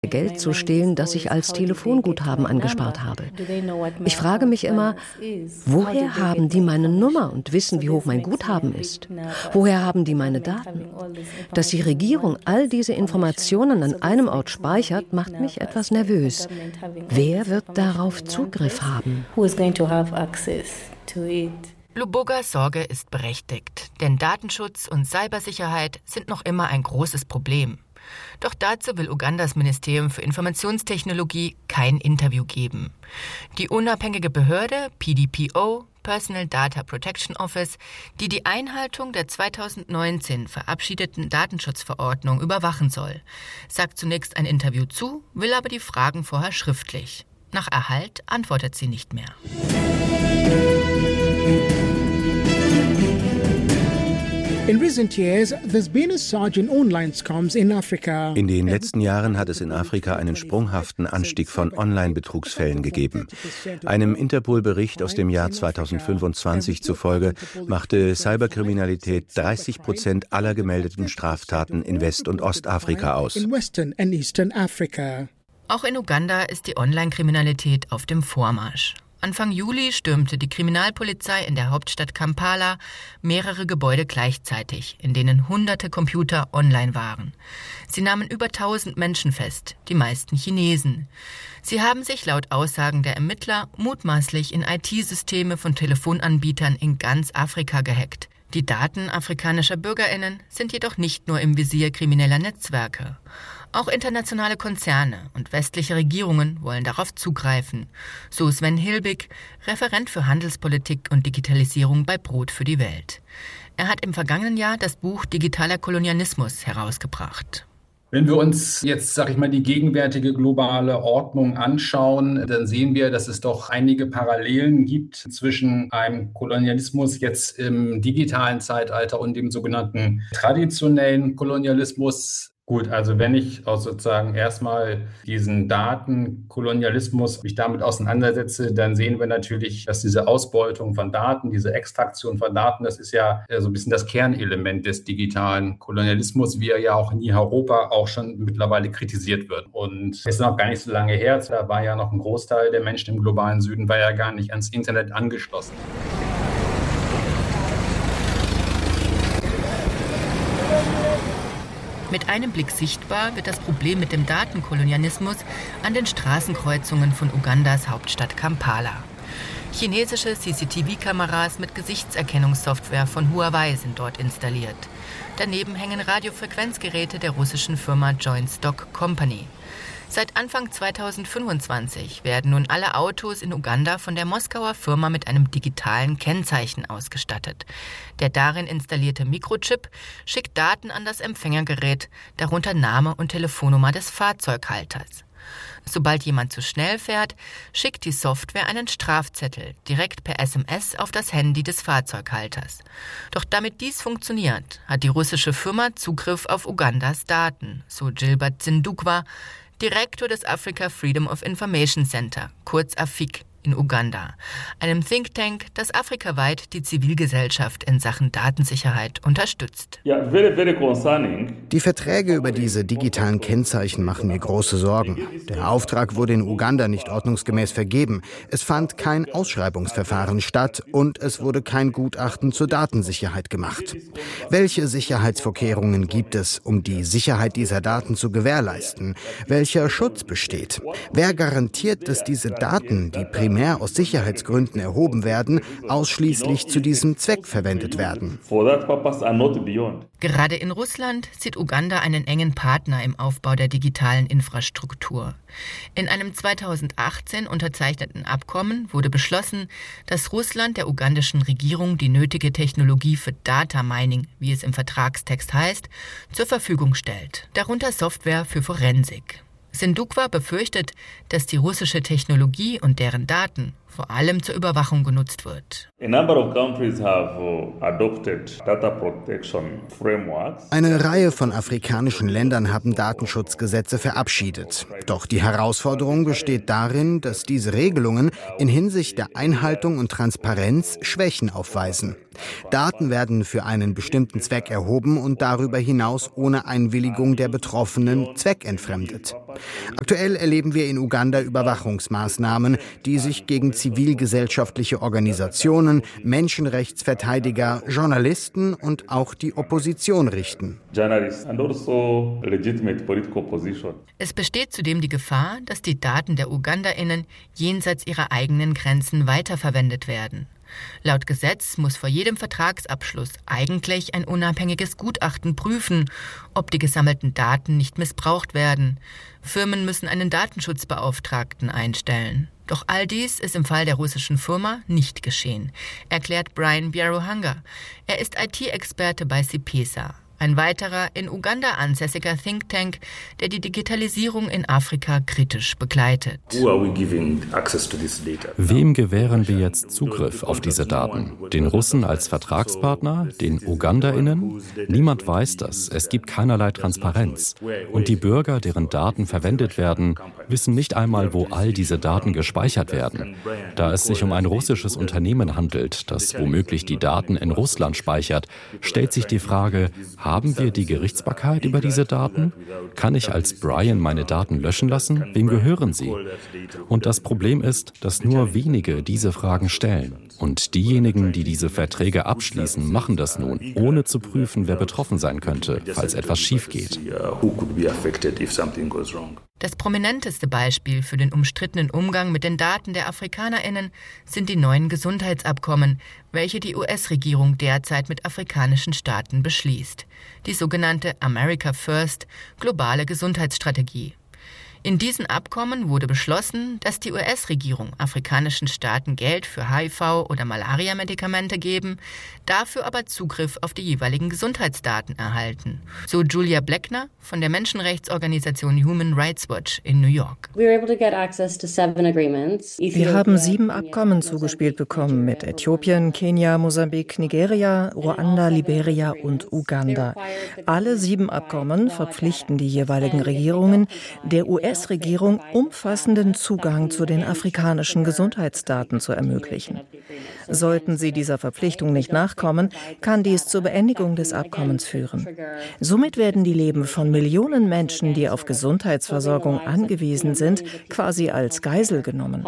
Geld zu stehlen, das ich als Telefonguthaben angespart habe. Ich frage mich immer, woher haben die meine Nummer und wissen, wie hoch mein Guthaben ist? Woher haben die meine Daten? Dass die Regierung all diese Informationen an einem Ort speichert, macht mich etwas nervös. Wer wird darauf Zugriff haben? Lubogas Sorge ist berechtigt, denn Datenschutz und Cybersicherheit sind noch immer ein großes Problem. Doch dazu will Ugandas Ministerium für Informationstechnologie kein Interview geben. Die unabhängige Behörde PDPO, Personal Data Protection Office, die die Einhaltung der 2019 verabschiedeten Datenschutzverordnung überwachen soll, sagt zunächst ein Interview zu, will aber die Fragen vorher schriftlich. Nach Erhalt antwortet sie nicht mehr. In den letzten Jahren hat es in Afrika einen sprunghaften Anstieg von Online-Betrugsfällen gegeben. Einem Interpol-Bericht aus dem Jahr 2025 zufolge machte Cyberkriminalität 30% aller gemeldeten Straftaten in West- und Ostafrika aus. Auch in Uganda ist die Online-Kriminalität auf dem Vormarsch. Anfang Juli stürmte die Kriminalpolizei in der Hauptstadt Kampala mehrere Gebäude gleichzeitig, in denen hunderte Computer online waren. Sie nahmen über 1000 Menschen fest, die meisten Chinesen. Sie haben sich laut Aussagen der Ermittler mutmaßlich in IT-Systeme von Telefonanbietern in ganz Afrika gehackt. Die Daten afrikanischer BürgerInnen sind jedoch nicht nur im Visier krimineller Netzwerke. Auch internationale Konzerne und westliche Regierungen wollen darauf zugreifen, so Sven Hilbig, Referent für Handelspolitik und Digitalisierung bei Brot für die Welt. Er hat im vergangenen Jahr das Buch Digitaler Kolonialismus herausgebracht. Wenn wir uns jetzt, die gegenwärtige globale Ordnung anschauen, dann sehen wir, dass es doch einige Parallelen gibt zwischen einem Kolonialismus jetzt im digitalen Zeitalter und dem sogenannten traditionellen Kolonialismus. Gut, also wenn ich auch sozusagen erstmal diesen Datenkolonialismus mich damit auseinandersetze, dann sehen wir natürlich, dass diese Ausbeutung von Daten, diese Extraktion von Daten, das ist ja so ein bisschen das Kernelement des digitalen Kolonialismus, wie er ja auch in Europa auch schon mittlerweile kritisiert wird. Und es ist noch gar nicht so lange her, da war ja noch ein Großteil der Menschen im globalen Süden, war ja gar nicht ans Internet angeschlossen. Mit einem Blick sichtbar wird das Problem mit dem Datenkolonialismus an den Straßenkreuzungen von Ugandas Hauptstadt Kampala. Chinesische CCTV-Kameras mit Gesichtserkennungssoftware von Huawei sind dort installiert. Daneben hängen Radiofrequenzgeräte der russischen Firma Joint Stock Company. Seit Anfang 2025 werden nun alle Autos in Uganda von der Moskauer Firma mit einem digitalen Kennzeichen ausgestattet. Der darin installierte Mikrochip schickt Daten an das Empfängergerät, darunter Name und Telefonnummer des Fahrzeughalters. Sobald jemand zu schnell fährt, schickt die Software einen Strafzettel direkt per SMS auf das Handy des Fahrzeughalters. Doch damit dies funktioniert, hat die russische Firma Zugriff auf Ugandas Daten, so Gilbert Zindukwa, Direktor des Africa Freedom of Information Center, kurz AFIC, in Uganda, einem Think Tank, das afrikaweit die Zivilgesellschaft in Sachen Datensicherheit unterstützt. Die Verträge über diese digitalen Kennzeichen machen mir große Sorgen. Der Auftrag wurde in Uganda nicht ordnungsgemäß vergeben. Es fand kein Ausschreibungsverfahren statt und es wurde kein Gutachten zur Datensicherheit gemacht. Welche Sicherheitsvorkehrungen gibt es, um die Sicherheit dieser Daten zu gewährleisten? Welcher Schutz besteht? Wer garantiert, dass diese Daten, die primär aus Sicherheitsgründen erhoben werden, ausschließlich zu diesem Zweck verwendet werden? Gerade in Russland sieht Uganda einen engen Partner im Aufbau der digitalen Infrastruktur. In einem 2018 unterzeichneten Abkommen wurde beschlossen, dass Russland der ugandischen Regierung die nötige Technologie für Data Mining, wie es im Vertragstext heißt, zur Verfügung stellt, darunter Software für Forensik. Sindukwa befürchtet, dass die russische Technologie und deren Daten vor allem zur Überwachung genutzt wird. Eine Reihe von afrikanischen Ländern haben Datenschutzgesetze verabschiedet. Doch die Herausforderung besteht darin, dass diese Regelungen in Hinsicht der Einhaltung und Transparenz Schwächen aufweisen. Daten werden für einen bestimmten Zweck erhoben und darüber hinaus ohne Einwilligung der Betroffenen zweckentfremdet. Aktuell erleben wir in Uganda Überwachungsmaßnahmen, die sich gegen zivilgesellschaftliche Organisationen, Menschenrechtsverteidiger, Journalisten und auch die Opposition richten. Es besteht zudem die Gefahr, dass die Daten der UgandaInnen jenseits ihrer eigenen Grenzen weiterverwendet werden. Laut Gesetz muss vor jedem Vertragsabschluss eigentlich ein unabhängiges Gutachten prüfen, ob die gesammelten Daten nicht missbraucht werden. Firmen müssen einen Datenschutzbeauftragten einstellen. Doch all dies ist im Fall der russischen Firma nicht geschehen, erklärt Brian Biaruhanga. Er ist IT-Experte bei CIPESA, ein weiterer in Uganda ansässiger Think Tank, der die Digitalisierung in Afrika kritisch begleitet. Wem gewähren wir jetzt Zugriff auf diese Daten? Den Russen als Vertragspartner? Den UgandaInnen? Niemand weiß das. Es gibt keinerlei Transparenz. Und die Bürger, deren Daten verwendet werden, wissen nicht einmal, wo all diese Daten gespeichert werden. Da es sich um ein russisches Unternehmen handelt, das womöglich die Daten in Russland speichert, stellt sich die Frage, haben wir die Gerichtsbarkeit über diese Daten? Kann ich als Brian meine Daten löschen lassen? Wem gehören sie? Und das Problem ist, dass nur wenige diese Fragen stellen. Und diejenigen, die diese Verträge abschließen, machen das nun, ohne zu prüfen, wer betroffen sein könnte, falls etwas schief geht. Das prominenteste Beispiel für den umstrittenen Umgang mit den Daten der AfrikanerInnen sind die neuen Gesundheitsabkommen, welche die US-Regierung derzeit mit afrikanischen Staaten beschließt. Die sogenannte America First globale Gesundheitsstrategie. In diesen Abkommen wurde beschlossen, dass die US-Regierung afrikanischen Staaten Geld für HIV- oder Malaria-Medikamente geben, dafür aber Zugriff auf die jeweiligen Gesundheitsdaten erhalten. So Julia Bleckner von der Menschenrechtsorganisation Human Rights Watch in New York. Wir haben 7 Abkommen zugespielt bekommen mit Äthiopien, Kenia, Mosambik, Nigeria, Ruanda, Liberia und Uganda. Alle 7 Abkommen verpflichten die jeweiligen Regierungen, der US-Regierung umfassenden Zugang zu den afrikanischen Gesundheitsdaten zu ermöglichen. Sollten sie dieser Verpflichtung nicht nachkommen, kann dies zur Beendigung des Abkommens führen. Somit werden die Leben von Millionen Menschen, die auf Gesundheitsversorgung angewiesen sind, quasi als Geisel genommen.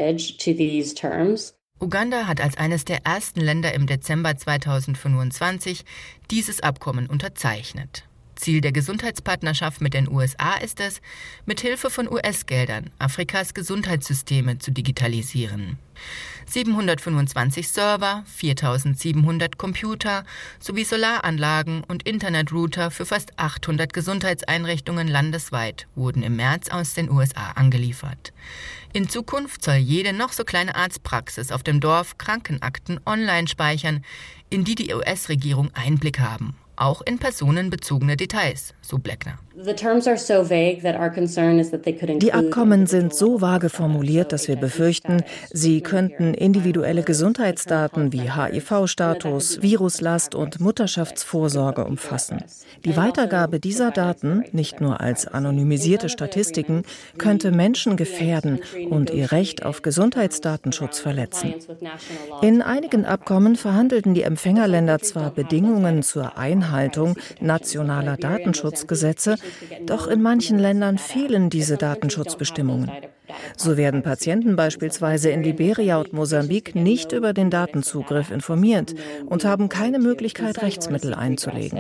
Uganda hat als eines der ersten Länder im Dezember 2025 dieses Abkommen unterzeichnet. Ziel der Gesundheitspartnerschaft mit den USA ist es, mit Hilfe von US-Geldern Afrikas Gesundheitssysteme zu digitalisieren. 725 Server, 4.700 Computer sowie Solaranlagen und Internetrouter für fast 800 Gesundheitseinrichtungen landesweit wurden im März aus den USA angeliefert. In Zukunft soll jede noch so kleine Arztpraxis auf dem Dorf Krankenakten online speichern, in die US-Regierung Einblick haben. Auch in personenbezogene Details, so Bleckner. Die Abkommen sind so vage formuliert, dass wir befürchten, sie könnten individuelle Gesundheitsdaten wie HIV-Status, Viruslast und Mutterschaftsvorsorge umfassen. Die Weitergabe dieser Daten, nicht nur als anonymisierte Statistiken, könnte Menschen gefährden und ihr Recht auf Gesundheitsdatenschutz verletzen. In einigen Abkommen verhandelten die Empfängerländer zwar Bedingungen zur Einhaltung nationaler Datenschutzgesetze, doch in manchen Ländern fehlen diese Datenschutzbestimmungen. So werden Patienten beispielsweise in Liberia und Mosambik nicht über den Datenzugriff informiert und haben keine Möglichkeit, Rechtsmittel einzulegen.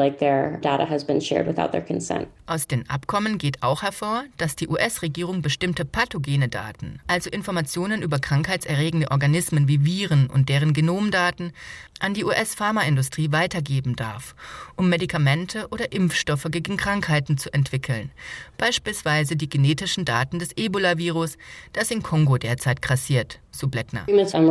Aus den Abkommen geht auch hervor, dass die US-Regierung bestimmte pathogene Daten, also Informationen über krankheitserregende Organismen wie Viren und deren Genomdaten, an die US-Pharmaindustrie weitergeben darf, um Medikamente oder Impfstoffe gegen Krankheiten zu entwickeln, beispielsweise die genetischen Daten des Ebola-Virus, das in Kongo derzeit grassiert, Sublekner.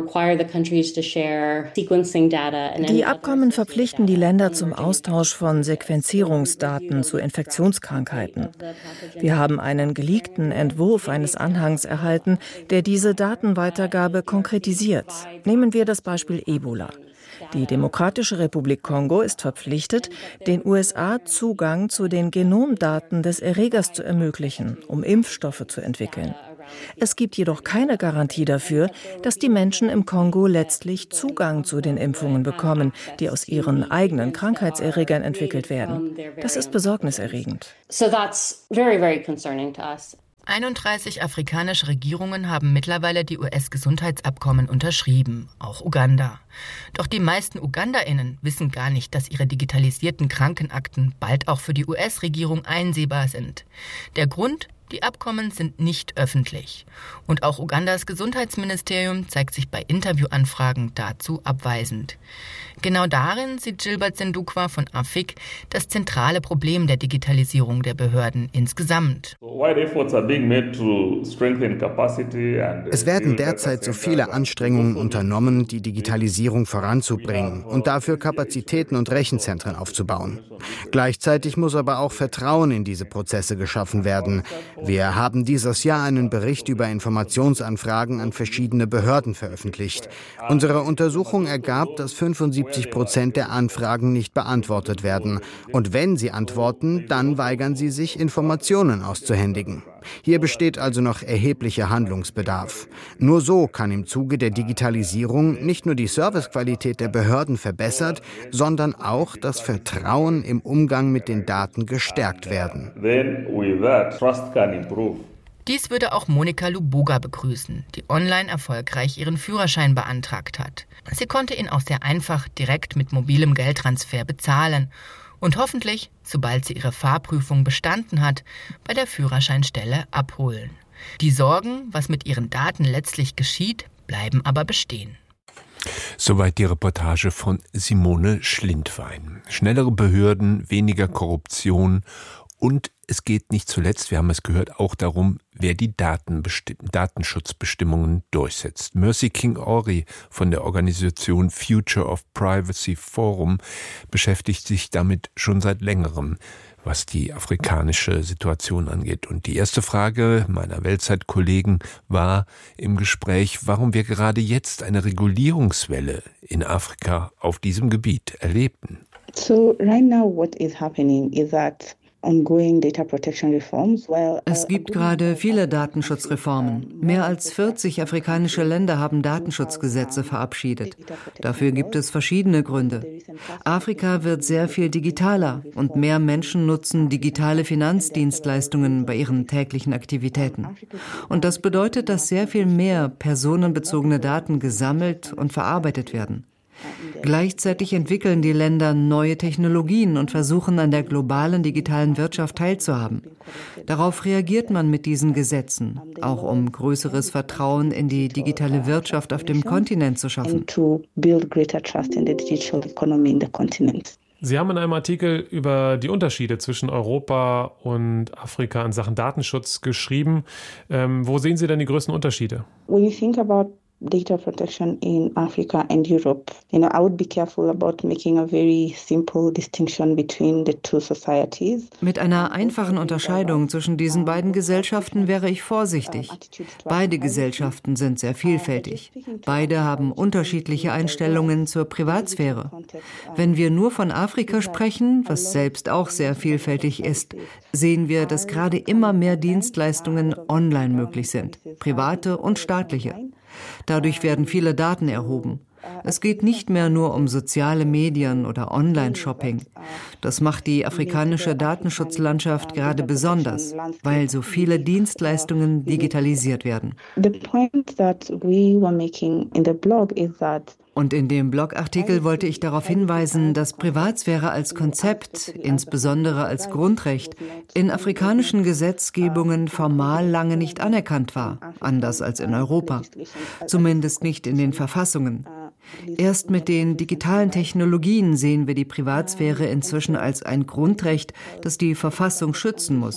Die Abkommen verpflichten die Länder zum Austausch von Sequenzierungsdaten zu Infektionskrankheiten. Wir haben einen geleakten Entwurf eines Anhangs erhalten, der diese Datenweitergabe konkretisiert. Nehmen wir das Beispiel Ebola. Die Demokratische Republik Kongo ist verpflichtet, den USA Zugang zu den Genomdaten des Erregers zu ermöglichen, um Impfstoffe zu entwickeln. Es gibt jedoch keine Garantie dafür, dass die Menschen im Kongo letztlich Zugang zu den Impfungen bekommen, die aus ihren eigenen Krankheitserregern entwickelt werden. Das ist besorgniserregend. 31 afrikanische Regierungen haben mittlerweile die US-Gesundheitsabkommen unterschrieben, auch Uganda. Doch die meisten UgandaInnen wissen gar nicht, dass ihre digitalisierten Krankenakten bald auch für die US-Regierung einsehbar sind. Der Grund? Die Abkommen sind nicht öffentlich. Und auch Ugandas Gesundheitsministerium zeigt sich bei Interviewanfragen dazu abweisend. Genau darin sieht Gilbert Sendukwa von AFIC das zentrale Problem der Digitalisierung der Behörden insgesamt. Es werden derzeit so viele Anstrengungen unternommen, die Digitalisierung voranzubringen und dafür Kapazitäten und Rechenzentren aufzubauen. Gleichzeitig muss aber auch Vertrauen in diese Prozesse geschaffen werden. Wir haben dieses Jahr einen Bericht über Informationsanfragen an verschiedene Behörden veröffentlicht. Unsere Untersuchung ergab, dass 75% der Anfragen nicht beantwortet werden. Und wenn sie antworten, dann weigern sie sich, Informationen auszuhändigen. Hier besteht also noch erheblicher Handlungsbedarf. Nur so kann im Zuge der Digitalisierung nicht nur die Servicequalität der Behörden verbessert, sondern auch das Vertrauen im Umgang mit den Daten gestärkt werden. Dies würde auch Monika Luboga begrüßen, die online erfolgreich ihren Führerschein beantragt hat. Sie konnte ihn auch sehr einfach direkt mit mobilem Geldtransfer bezahlen und hoffentlich, sobald sie ihre Fahrprüfung bestanden hat, bei der Führerscheinstelle abholen. Die Sorgen, was mit ihren Daten letztlich geschieht, bleiben aber bestehen. Soweit die Reportage von Simone Schlindwein. Schnellere Behörden, weniger Korruption und es geht nicht zuletzt, wir haben es gehört, auch darum, wer die Datenschutzbestimmungen durchsetzt. Mercy King-Ori von der Organisation Future of Privacy Forum beschäftigt sich damit schon seit längerem, was die afrikanische Situation angeht. Und die erste Frage meiner Weltzeit-Kollegen war im Gespräch, warum wir gerade jetzt eine Regulierungswelle in Afrika auf diesem Gebiet erlebten. So right now what is happening is that es gibt gerade viele Datenschutzreformen. Mehr als 40 afrikanische Länder haben Datenschutzgesetze verabschiedet. Dafür gibt es verschiedene Gründe. Afrika wird sehr viel digitaler und mehr Menschen nutzen digitale Finanzdienstleistungen bei ihren täglichen Aktivitäten. Und das bedeutet, dass sehr viel mehr personenbezogene Daten gesammelt und verarbeitet werden. Gleichzeitig entwickeln die Länder neue Technologien und versuchen, an der globalen digitalen Wirtschaft teilzuhaben. Darauf reagiert man mit diesen Gesetzen, auch um größeres Vertrauen in die digitale Wirtschaft auf dem Kontinent zu schaffen. Sie haben in einem Artikel über die Unterschiede zwischen Europa und Afrika in Sachen Datenschutz geschrieben. Wo sehen Sie denn die größten Unterschiede? When you think about data protection in Africa and Europe, I would be careful about making a very simple distinction between the two societies. Mit einer einfachen Unterscheidung zwischen diesen beiden Gesellschaften wäre ich vorsichtig. Beide Gesellschaften sind sehr vielfältig. Beide haben unterschiedliche Einstellungen zur Privatsphäre. Wenn wir nur von Afrika sprechen, was selbst auch sehr vielfältig ist, sehen wir, dass gerade immer mehr Dienstleistungen online möglich sind, private und staatliche. Dadurch werden viele Daten erhoben. Es geht nicht mehr nur um soziale Medien oder Online-Shopping. Das macht die afrikanische Datenschutzlandschaft gerade besonders, weil so viele Dienstleistungen digitalisiert werden. Und in dem Blogartikel wollte ich darauf hinweisen, dass Privatsphäre als Konzept, insbesondere als Grundrecht, in afrikanischen Gesetzgebungen formal lange nicht anerkannt war, anders als in Europa. Zumindest nicht in den Verfassungen. Erst mit den digitalen Technologien sehen wir die Privatsphäre inzwischen als ein Grundrecht, das die Verfassung schützen muss.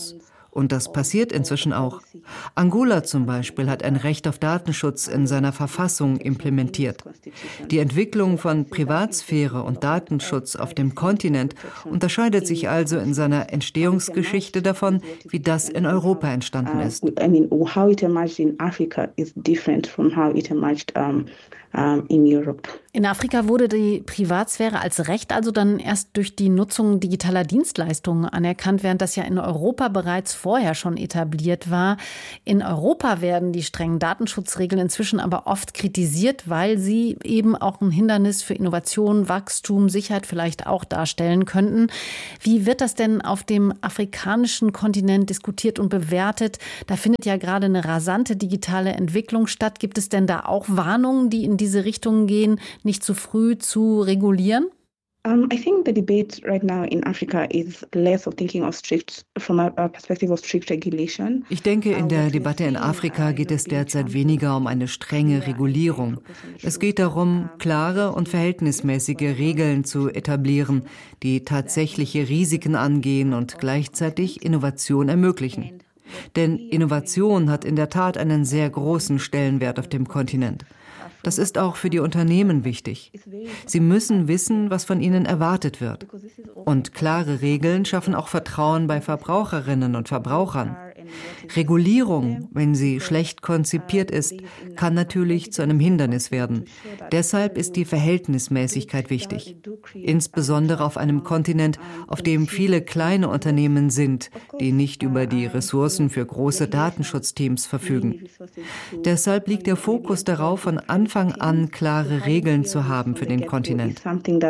Und das passiert inzwischen auch. Angola zum Beispiel hat ein Recht auf Datenschutz in seiner Verfassung implementiert. Die Entwicklung von Privatsphäre und Datenschutz auf dem Kontinent unterscheidet sich also in seiner Entstehungsgeschichte davon, wie das in Europa entstanden ist. How it emerged in Africa is different from how it emerged in Europe. In Afrika wurde die Privatsphäre als Recht also dann erst durch die Nutzung digitaler Dienstleistungen anerkannt, während das ja in Europa bereits vorher schon etabliert war. In Europa werden die strengen Datenschutzregeln inzwischen aber oft kritisiert, weil sie eben auch ein Hindernis für Innovation, Wachstum, Sicherheit vielleicht auch darstellen könnten. Wie wird das denn auf dem afrikanischen Kontinent diskutiert und bewertet? Da findet ja gerade eine rasante digitale Entwicklung statt. Gibt es denn da auch Warnungen, die in diese Richtung gehen, nicht zu früh zu regulieren? I think the debate right now in Africa is less of thinking of strict, from a perspective of strict regulation. Ich denke, in der Debatte in Afrika geht es derzeit weniger um eine strenge Regulierung. Es geht darum, klare und verhältnismäßige Regeln zu etablieren, die tatsächliche Risiken angehen und gleichzeitig Innovation ermöglichen. Denn Innovation hat in der Tat einen sehr großen Stellenwert auf dem Kontinent. Das ist auch für die Unternehmen wichtig. Sie müssen wissen, was von ihnen erwartet wird. Und klare Regeln schaffen auch Vertrauen bei Verbraucherinnen und Verbrauchern. Regulierung, wenn sie schlecht konzipiert ist, kann natürlich zu einem Hindernis werden. Deshalb ist die Verhältnismäßigkeit wichtig. Insbesondere auf einem Kontinent, auf dem viele kleine Unternehmen sind, die nicht über die Ressourcen für große Datenschutzteams verfügen. Deshalb liegt der Fokus darauf, von Anfang an klare Regeln zu haben für den Kontinent.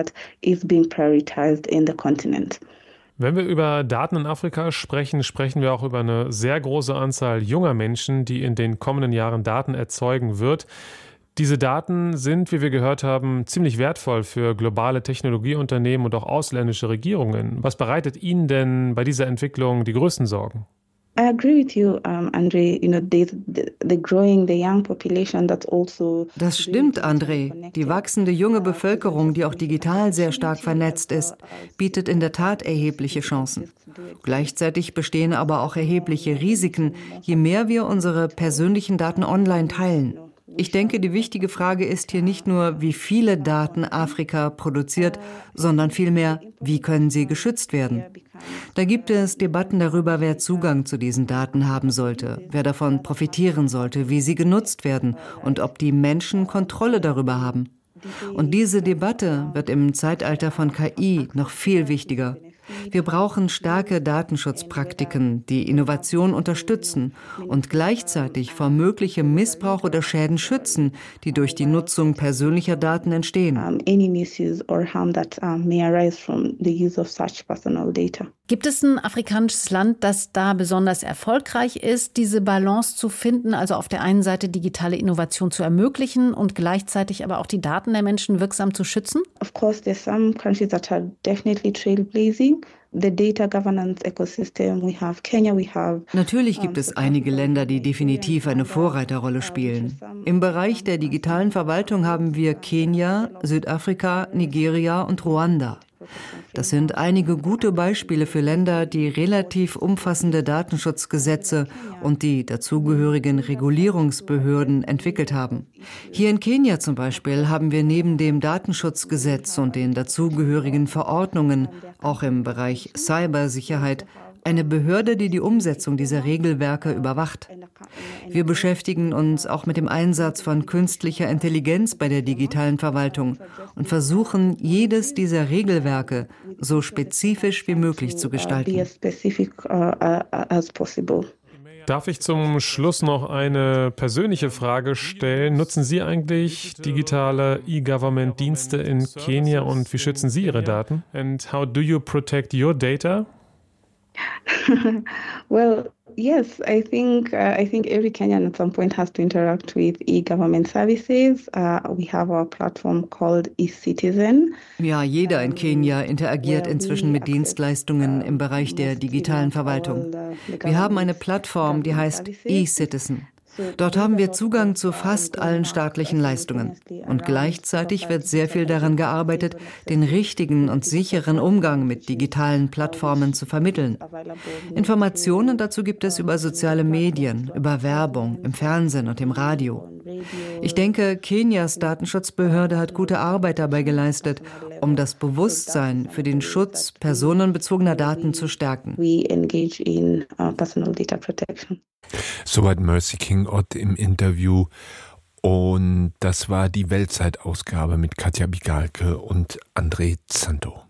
Wenn wir über Daten in Afrika sprechen, sprechen wir auch über eine sehr große Anzahl junger Menschen, die in den kommenden Jahren Daten erzeugen wird. Diese Daten sind, wie wir gehört haben, ziemlich wertvoll für globale Technologieunternehmen und auch ausländische Regierungen. Was bereitet Ihnen denn bei dieser Entwicklung die größten Sorgen? I agree with you, André. The young population that's also. Das stimmt, André. Die wachsende junge Bevölkerung, die auch digital sehr stark vernetzt ist, bietet in der Tat erhebliche Chancen. Gleichzeitig bestehen aber auch erhebliche Risiken, je mehr wir unsere persönlichen Daten online teilen. Ich denke, die wichtige Frage ist hier nicht nur, wie viele Daten Afrika produziert, sondern vielmehr, wie können sie geschützt werden? Da gibt es Debatten darüber, wer Zugang zu diesen Daten haben sollte, wer davon profitieren sollte, wie sie genutzt werden und ob die Menschen Kontrolle darüber haben. Und diese Debatte wird im Zeitalter von KI noch viel wichtiger. Wir brauchen starke Datenschutzpraktiken, die Innovation unterstützen und gleichzeitig vor möglichem Missbrauch oder Schäden schützen, die durch die Nutzung persönlicher Daten entstehen. Gibt es ein afrikanisches Land, das da besonders erfolgreich ist, diese Balance zu finden, also auf der einen Seite digitale Innovation zu ermöglichen und gleichzeitig aber auch die Daten der Menschen wirksam zu schützen? Of course, there's some countries that are definitely trailblazing. The data governance ecosystem, we have Kenya, we have. Natürlich gibt es einige Länder, die definitiv eine Vorreiterrolle spielen. Im Bereich der digitalen Verwaltung haben wir Kenia, Südafrika, Nigeria und Ruanda. Das sind einige gute Beispiele für Länder, die relativ umfassende Datenschutzgesetze und die dazugehörigen Regulierungsbehörden entwickelt haben. Hier in Kenia zum Beispiel haben wir neben dem Datenschutzgesetz und den dazugehörigen Verordnungen auch im Bereich Cybersicherheit eine Behörde, die die Umsetzung dieser Regelwerke überwacht. Wir beschäftigen uns auch mit dem Einsatz von künstlicher Intelligenz bei der digitalen Verwaltung und versuchen, jedes dieser Regelwerke so spezifisch wie möglich zu gestalten. Darf ich zum Schluss noch eine persönliche Frage stellen? Nutzen Sie eigentlich digitale E-Government-Dienste in Kenia und wie schützen Sie Ihre Daten? And how do you protect your data? Well, yes, I think every Kenyan at some point has to interact with e-government services. We have our platform called eCitizen. Ja, jeder in Kenia interagiert inzwischen mit Dienstleistungen im Bereich der digitalen Verwaltung. Wir haben eine Plattform, die heißt eCitizen. Dort haben wir Zugang zu fast allen staatlichen Leistungen. Und gleichzeitig wird sehr viel daran gearbeitet, den richtigen und sicheren Umgang mit digitalen Plattformen zu vermitteln. Informationen dazu gibt es über soziale Medien, über Werbung, im Fernsehen und im Radio. Ich denke, Kenias Datenschutzbehörde hat gute Arbeit dabei geleistet, um das Bewusstsein für den Schutz personenbezogener Daten zu stärken. Soweit Mercy King-Ott im Interview. Und das war die Weltzeitausgabe mit Katja Bigalke und André Zanto.